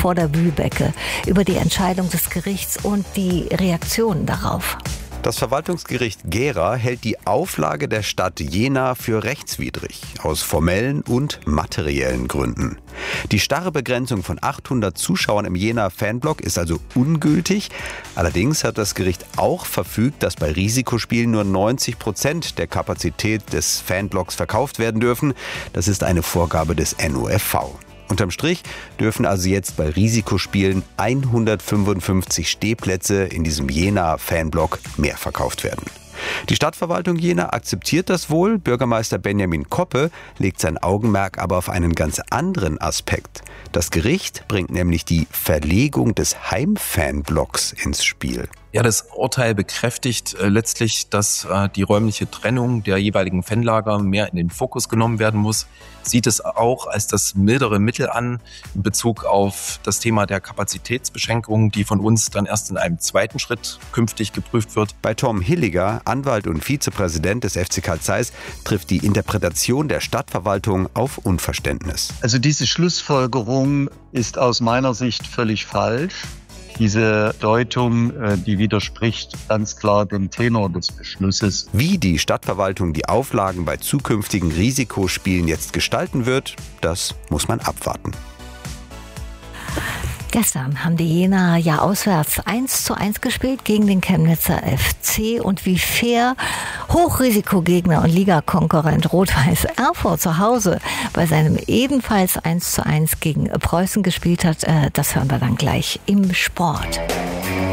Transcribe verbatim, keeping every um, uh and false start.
vor der Wühlbecke über die Entscheidung des Gerichts und die Reaktionen darauf. Das Verwaltungsgericht Gera hält die Auflage der Stadt Jena für rechtswidrig, aus formellen und materiellen Gründen. Die starre Begrenzung von achthundert Zuschauern im Jena Fanblock ist also ungültig. Allerdings hat das Gericht auch verfügt, dass bei Risikospielen nur neunzig Prozent der Kapazität des Fanblocks verkauft werden dürfen. Das ist eine Vorgabe des N O F V. Unterm Strich dürfen also jetzt bei Risikospielen hundertfünfundfünfzig Stehplätze in diesem Jena-Fanblock mehr verkauft werden. Die Stadtverwaltung Jena akzeptiert das wohl. Bürgermeister Benjamin Koppe legt sein Augenmerk aber auf einen ganz anderen Aspekt. Das Gericht bringt nämlich die Verlegung des Heimfanblocks ins Spiel. Ja, das Urteil bekräftigt äh, letztlich, dass äh, die räumliche Trennung der jeweiligen Fanlager mehr in den Fokus genommen werden muss. Sieht es auch als das mildere Mittel an in Bezug auf das Thema der Kapazitätsbeschränkung, die von uns dann erst in einem zweiten Schritt künftig geprüft wird. Bei Tom Hilliger, Anwalt und Vizepräsident des F C Karl Zeiss, trifft die Interpretation der Stadtverwaltung auf Unverständnis. Also diese Schlussfolgerung ist aus meiner Sicht völlig falsch. Diese Deutung, die widerspricht ganz klar dem Tenor des Beschlusses. Wie die Stadtverwaltung die Auflagen bei zukünftigen Risikospielen jetzt gestalten wird, das muss man abwarten. Gestern haben die Jenaer ja auswärts eins zu eins gespielt gegen den Chemnitzer F C. Und wie fair Hochrisikogegner und Ligakonkurrent Rot-Weiß Erfurt zu Hause bei seinem ebenfalls eins zu eins gegen Preußen gespielt hat, das hören wir dann gleich im Sport.